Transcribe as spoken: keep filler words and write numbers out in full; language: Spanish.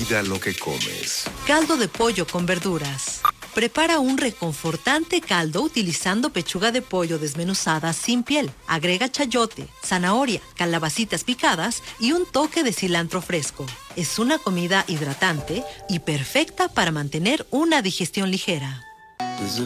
cuida lo que comes. Caldo de pollo con verduras. Prepara un reconfortante caldo utilizando pechuga de pollo desmenuzada sin piel. Agrega chayote, zanahoria, calabacitas picadas y un toque de cilantro fresco. Es una comida hidratante y perfecta para mantener una digestión ligera.